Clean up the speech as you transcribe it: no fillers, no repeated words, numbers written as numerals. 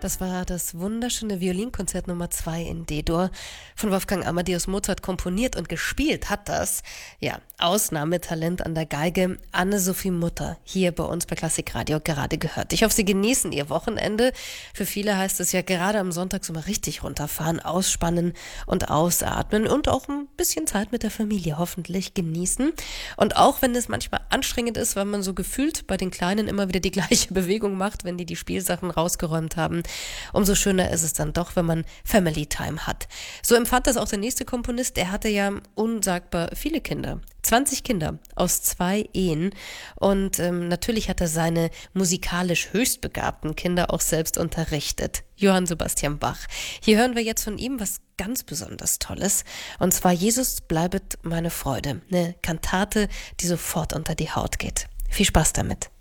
Das war das wunderschöne Violinkonzert Nummer 2 in D-Dur von Wolfgang Amadeus Mozart. Komponiert und gespielt hat das, ja, Ausnahmetalent an der Geige, Anne-Sophie Mutter, hier bei uns bei Klassikradio gerade gehört. Ich hoffe, Sie genießen Ihr Wochenende. Für viele heißt es ja gerade am Sonntag so mal richtig runterfahren, ausspannen und ausatmen und auch ein bisschen Zeit mit der Familie hoffentlich genießen. Und auch wenn es manchmal anstrengend ist, weil man so gefühlt bei den Kleinen immer wieder die gleiche Bewegung macht, wenn die Spielsachen rausgeräumt haben, umso schöner ist es dann doch, wenn man Family Time hat. So empfand das auch der nächste Komponist. Er hatte ja unsagbar viele Kinder. 20 Kinder aus 2 Ehen. Und natürlich hat er seine musikalisch höchstbegabten Kinder auch selbst unterrichtet. Johann Sebastian Bach. Hier hören wir jetzt von ihm was ganz besonders Tolles. Und zwar Jesus bleibet meine Freude. Eine Kantate, die sofort unter die Haut geht. Viel Spaß damit.